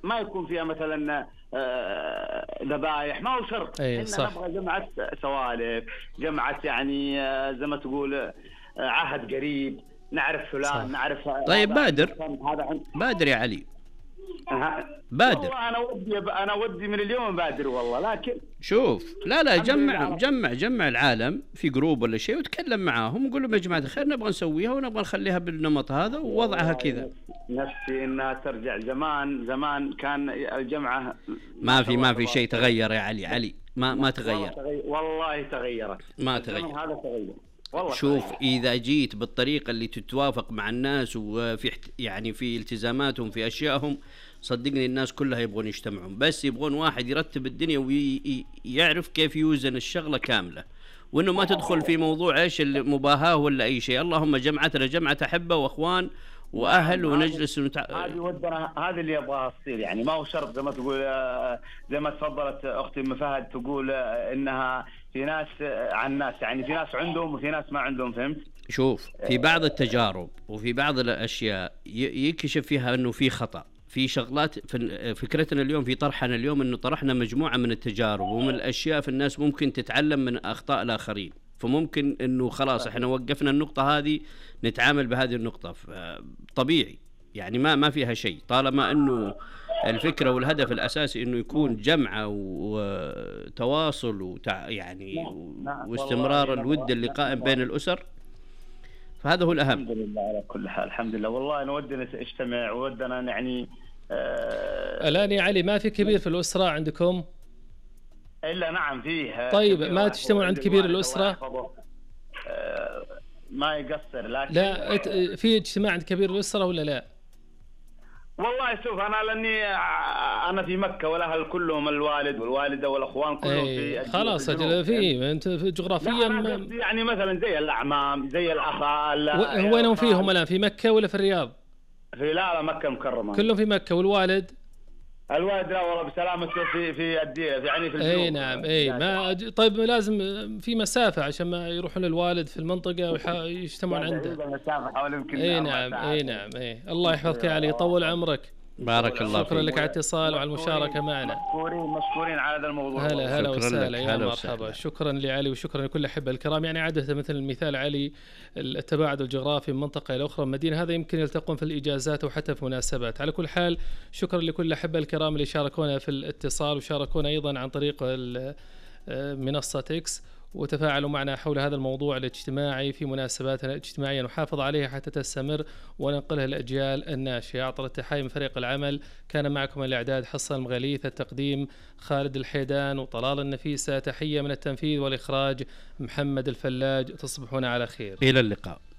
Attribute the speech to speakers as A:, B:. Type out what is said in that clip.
A: ما يكون فيها مثلا ذبايح، ما هو شرط. احنا نبغى جمعة سوالف، جمعة يعني زي ما تقول عهد قريب، نعرف فلان نعرف.
B: طيب بادر يا علي، بادر.
A: والله انا ودي من اليوم بادر والله، لكن
B: شوف لا جمع العالم في جروب ولا شيء وتكلم معاهم وقول لهم يا جماعه الخير نبغى نسويها ونبغى نخليها بالنمط هذا ووضعها كذا.
A: نفسي انها ترجع زمان كان الجمعه
B: ما في شيء تغير يا علي ما تغير
A: والله تغيرت،
B: ما تغير
A: هذا تغير.
B: شوف إذا جيت بالطريقة اللي تتوافق مع الناس وفي يعني في التزاماتهم في أشيائهم، صدقني الناس كلها يبغون يجتمعون، بس يبغون واحد يرتب الدنيا ويعرف كيف يوزن الشغلة كاملة، وإنه ما تدخل في موضوع إيش المباهاة ولا أي شيء. اللهم جمعتنا جمعة أحبة وأخوان وأهل ونجلس
A: هذه ودنا، هذه اللي يبغاها تصير يعني. ما هو شرط زي ما تقول، زي ما تفضلت أختي أم فهد تقول إنها في ناس عن ناس، يعني في ناس عندهم وفي ناس ما عندهم. فهمت؟
B: شوف في بعض التجارب وفي بعض الأشياء يكشف فيها إنه في خطأ في شغلات. فكرتنا اليوم في طرحنا اليوم إنه طرحنا مجموعة من التجارب ومن الأشياء في الناس ممكن تتعلم من أخطاء الآخرين، فممكن إنه خلاص إحنا وقفنا النقطة هذه نتعامل بهذه النقطة طبيعي يعني ما فيها شيء، طالما إنه الفكرة والهدف الأساسي إنه يكون جمعة وتواصل يعني واستمرار الود اللي قائم بين الأسر، فهذا هو الأهم.
A: الحمد لله على كل حال، الحمد لله. والله نودنا نجتمع وودنا يعني
B: الآن يا علي ما في كبير في الأسرة عندكم؟
A: إلا نعم فيه.
B: طيب ما تجتمعون عند كبير الأسرة؟
A: ما يقصر، لكن
B: لا في اجتماع عند كبير الأسرة ولا لا؟
A: والله شوف أنا في مكة والأهل كلهم الوالد والوالدة والأخوان كلهم في
B: خلاص أجل في أنت في جغرافيا
A: يعني مثلا زي الأعمام زي الأخال.
B: وينهم فيهم الآن؟ في مكة ولا في الرياض؟
A: لا مكة المكرمة
B: كلهم في مكة. والوالد؟
A: الوالد لا والله بسلامته في الدية يعني في الجنوب.
B: نعم ما طيب لازم في مسافة عشان ما يروحون للوالد في المنطقة ويجتمعون عنده.
A: مسافة حوالي يمكن
B: نعم الله يحفظك يا علي، يطول عمرك. بارك الله فيك.
A: شكرا
B: لك على الاتصال وعلى المشاركة معنا.
A: مشكورين على هذا الموضوع.
B: هلا وسهلا يا مرحبا. شكرا لعلي وشكرا لكل الأحبة الكرام. يعني عادة مثل المثال علي التباعد الجغرافي من منطقة إلى أخرى مدينة، هذا يمكن يلتقون في الإجازات وحتى في مناسبات. على كل حال شكرا لكل الأحبة الكرام اللي شاركونا في الاتصال وشاركونا أيضا عن طريق منصة إكس وتفاعلوا معنا حول هذا الموضوع الاجتماعي في مناسباتنا الاجتماعية، نحافظ عليها حتى تستمر وننقلها للأجيال الناشئة. أعطر التحية من فريق العمل، كان معكم الإعداد حسن المغليث، التقديم خالد الحيدان وطلال النفيسة، تحية من التنفيذ والإخراج محمد الفلاج. تصبحون على خير، إلى اللقاء.